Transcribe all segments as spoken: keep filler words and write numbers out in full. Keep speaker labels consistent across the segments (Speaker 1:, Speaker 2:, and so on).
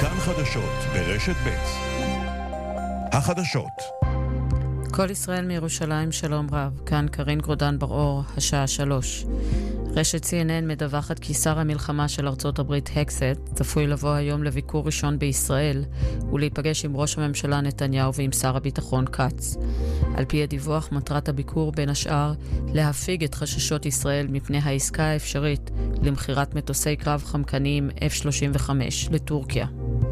Speaker 1: כאן חדשות ברשת ב'. החדשות.
Speaker 2: כל ישראל מירושלים, שלום רב. כאן קרין גרודן בר-אור, השעה שלוש. רשת סי אן אן מדווחת כי שר המלחמה של ארצות הברית הקסט צפוי לבוא היום לביקור ראשון בישראל ולהיפגש עם ראש הממשלה נתניהו ועם שר הביטחון קץ. על פי הדיווח, מטרת הביקור בין השאר להפיג את חששות ישראל מפני העסקה האפשרית למחירת מטוסי קרב חמקניים אף שלושים וחמש לטורקיה.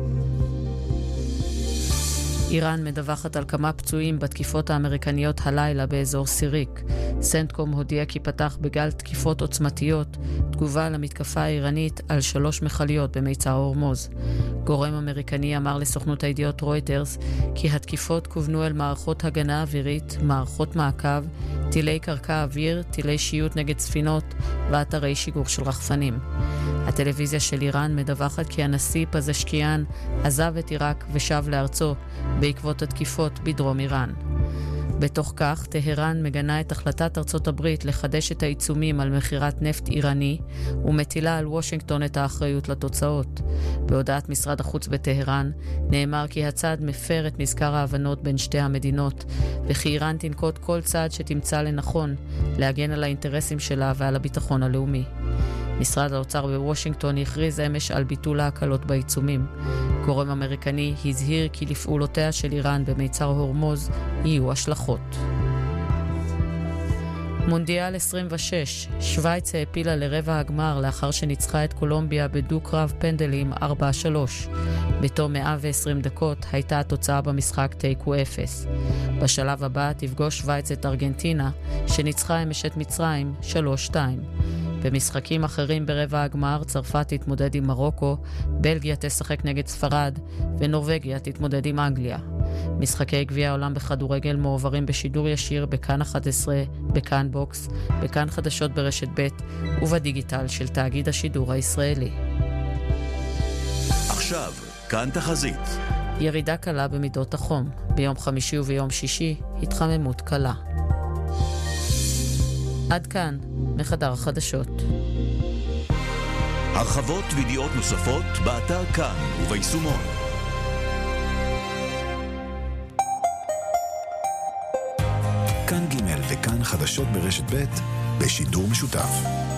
Speaker 2: איראן מדווחת על כמה פצועים בתקיפות האמריקניות הלילה באזור סיריק. סנטקום הודיע כי פתח בגל תקיפות עוצמתיות, תגובה למתקפה האיראנית על שלוש מחליות במיצר הורמוז. גורם אמריקני אמר לסוכנות הידיעות רויטרס כי התקיפות כוונו אל מערכות הגנה אווירית, מערכות מעקב, טילי קרקע אוויר, טילי שיוט נגד ספינות ואתרי שיגור של רחפנים. הטלוויזיה של איראן מדווחת כי הנשיא פזשקיאן עזב את עיראק ושב לארצו בעקבות התקיפות בדרום איראן. בתוך כך, טהרן מגנה את החלטת ארצות הברית לחדש את העיצומים על מחירת נפט איראני ומטילה על וושינגטון את האחריות לתוצאות. בהודעת משרד החוץ בטהרן נאמר כי הצעד מפר את מזכר ההבנות בין שתי המדינות וכי איראן תנקוט כל צעד שתמצא לנכון להגן על האינטרסים שלה ועל הביטחון הלאומי. משרד האוצר בוושינגטון הכריז אמש על ביטול ההקלות בעיצומים. גורם אמריקני הזהיר כי לפעולותיה של איראן במיצר הורמוז יהיו השלכות. מונדיאל עשרים ושש, שוויץ העפילה לרבע הגמר לאחר שניצחה את קולומביה בדו-קרב פנדלים ארבע שלוש. בתום מאה ועשרים דקות הייתה התוצאה במשחק תיקו אפס. בשלב הבא תפגוש שוויץ את ארגנטינה, שניצחה אמש את מצרים שלוש שתיים. במשחקים אחרים ברבע הגמר, צרפת תתמודד עם מרוקו, בלגיה תשחק נגד ספרד, ונורווגיה תתמודד עם אנגליה. משחקי גביע העולם בכדורגל מועברים בשידור ישיר בכאן אחת עשרה, בכאן בוקס, בכאן חדשות ברשת ב' ובדיגיטל של תאגיד השידור הישראלי.
Speaker 1: עכשיו, כאן תחזית.
Speaker 2: ירידה קלה במידות החום. ביום חמישי וביום שישי, התחממות קלה. עד כאן, מחדר החדשות.
Speaker 1: הרחבות וידיעות נוספות באתר כאן וביישומון. כאן ג' וכאן חדשות ברשת ב' בשידור משותף.